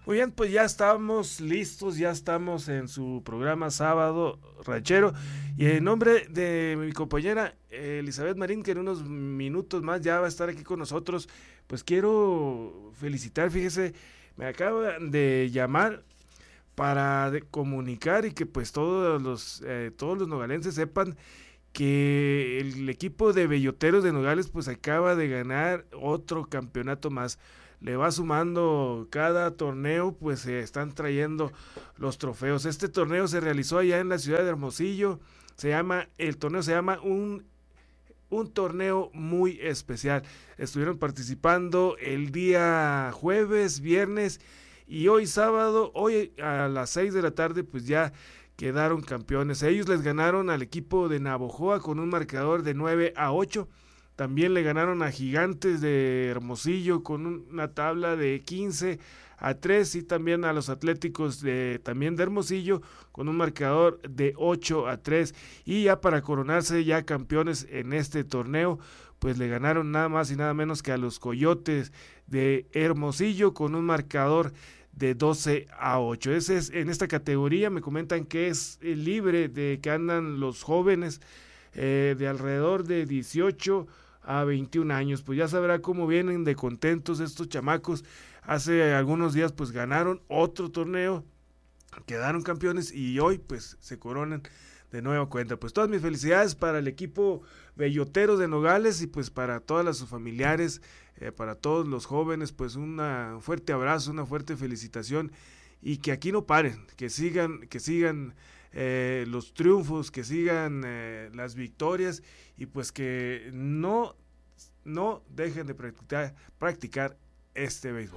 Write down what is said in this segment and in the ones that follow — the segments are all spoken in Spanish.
Muy bien, pues ya estamos listos, ya estamos en su programa Sábado Ranchero. Y en nombre de mi compañera Elizabeth Marín, que en unos minutos más ya va a estar aquí con nosotros, pues quiero felicitar, fíjese, me acaba de llamar para comunicar y que pues todos los nogalenses sepan que el equipo de Belloteros de Nogales pues acaba de ganar otro campeonato más. Le va sumando cada torneo, pues se están trayendo los trofeos. Este torneo se realizó allá en la ciudad de Hermosillo. El torneo se llama un torneo muy especial. Estuvieron participando el día jueves, viernes y hoy sábado. Hoy a las 6 de la tarde pues ya quedaron campeones. Ellos les ganaron al equipo de Navojoa con un marcador de 9-8. También le ganaron a Gigantes de Hermosillo con una tabla de 15-3 y también a los Atléticos también de Hermosillo con un marcador de 8-3. Y ya para coronarse ya campeones en este torneo, pues le ganaron nada más y nada menos que a los Coyotes de Hermosillo con un marcador de 12-8. Ese es, en esta categoría me comentan que es libre, de que andan los jóvenes de alrededor de 18 a 21 años. Pues ya sabrá cómo vienen de contentos estos chamacos. Hace algunos días pues ganaron otro torneo, quedaron campeones y hoy pues se coronan de nueva cuenta. Pues todas mis felicidades para el equipo Belloteros de Nogales y pues para todas sus familiares, para todos los jóvenes, pues un fuerte abrazo, una fuerte felicitación y que aquí no paren, que sigan los triunfos, que sigan las victorias y pues que no dejen de practicar este béisbol.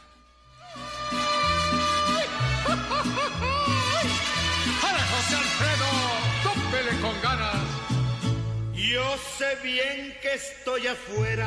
¡Jale, José Alfredo! ¡Tópele con ganas! Yo sé bien que estoy afuera